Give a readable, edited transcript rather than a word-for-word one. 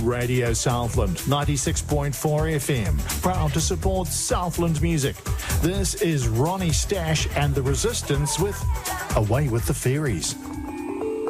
Radio Southland, 96.4 FM. Proud to support Southland music. This is Ronnie Stash and the Resistance with Away with the Fairies.